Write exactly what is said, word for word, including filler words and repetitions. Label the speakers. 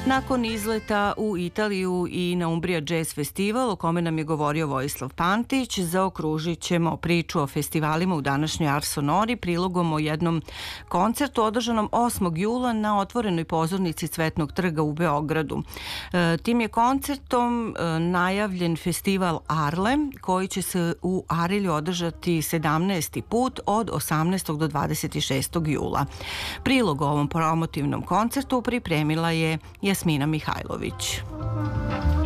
Speaker 1: Nakon izleta u Italiju i na Umbria Jazz Festival, o kome nam je govorio Vojislav Pantić, zaokružit ćemo priču o festivalima u današnjoj Ars Sonori prilogom o jednom koncertu održanom osmog jula na otvorenoj pozornici Cvetnog trga u Beogradu. E, tim je koncertom e, najavljen festival Arle, koji će se u Arilju održati sedamnaesti put od osamnaestog do dvadeset šestog jula. Prilog o ovom promotivnom koncertu pripremila je Jasmina Mihajlović.